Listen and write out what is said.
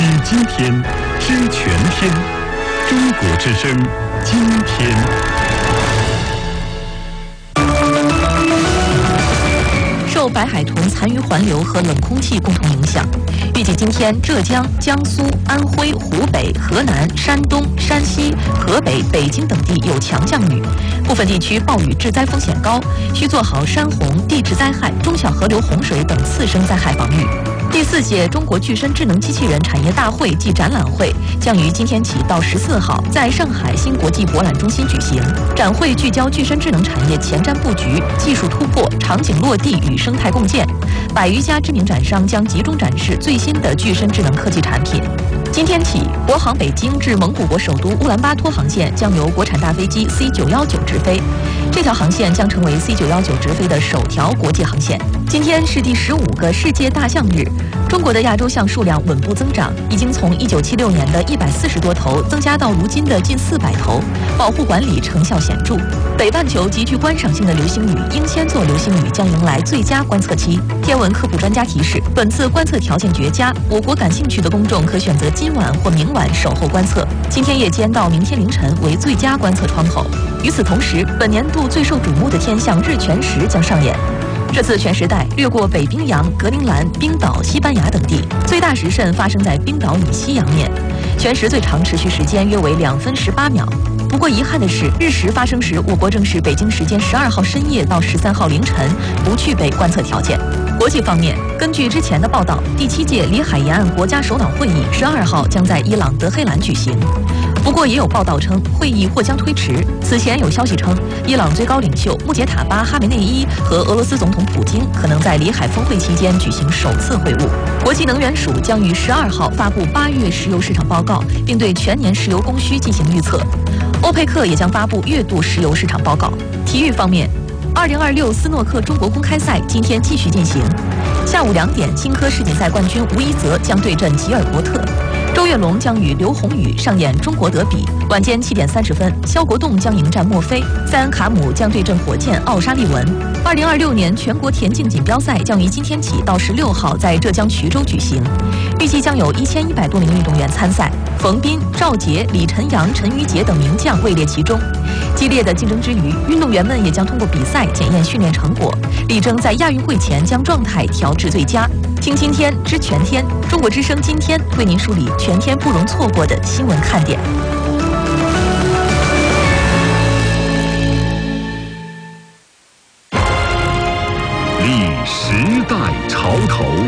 今天，知全天。中国之声，今天。 受白海豚残余环流和冷空气共同影响，预计今天浙江、江苏、安徽、湖北、河南、山东、山西、河北、北京等地有强降雨，部分地区暴雨致灾风险高，需做好山洪、地质灾害、中小河流洪水等次生灾害防御。第4届中国具身智能机器人产业大会暨展览会将于今天起到14号在上海新国际博览中心举行。展会聚焦具身智能产业前瞻布局、技术突破、场景落地与生态共建，100余家知名展商将集中展示最新的具身智能科技产品。今天起，国航北京至蒙古国首都乌兰巴托航线将由国产大飞机 C919 直飞，这条航线将成为 C919 直飞的首条国际航线。今天是第15个世界大象日，中国的亚洲象数量稳步增长，已经从1976年的140多头增加到如今的近400头，保护管理成效显著。北半球极具观赏性的流星雨英仙座流星雨将迎来最佳观测期。天文科普专家提示，本次观测条件绝佳，我国感兴趣的公众可选择今晚或明晚守候观测，今天夜间到明天凌晨为最佳观测窗口。与此同时，本年度最受瞩目的天象日全食将上演。这次全食带掠过北冰洋、格陵兰、冰岛、西班牙等地，最大时辰发生在冰岛以西洋面。全食最长持续时间约为2分18秒。不过遗憾的是，日食发生时，我国正是北京时间12号深夜到13号凌晨，不具备观测条件。国际方面，根据之前的报道，第7届里海沿岸国家首脑会议12号将在伊朗德黑兰举行。不过也有报道称，会议或将推迟。此前有消息称，伊朗最高领袖穆杰塔巴·哈梅内伊和俄罗斯总统普京可能在里海峰会期间举行首次会晤。国际能源署将于12号发布8月石油市场报告，并对全年石油供需进行预测。欧佩克也将发布月度石油市场报告。体育方面，2026斯诺克中国公开赛今天继续进行。下午2点，新科世锦赛冠军吴一泽将对阵吉尔伯特。周跃龙将与刘宏宇上演中国德比。晚间7点30分，肖国栋将迎战墨菲，塞恩卡姆将对阵火箭奥沙利文。2026年全国田径锦标赛将于今天起到16号在浙江衢州举行，预计将有1100多名运动员参赛。冯彬、赵杰、李晨阳、陈瑜杰等名将位列其中。激烈的竞争之余，运动员们也将通过比赛检验训练成果，力争在亚运会前将状态调至最佳。听今天，知全天。中国之声今天为您梳理全天不容错过的新闻看点。 历时代潮头。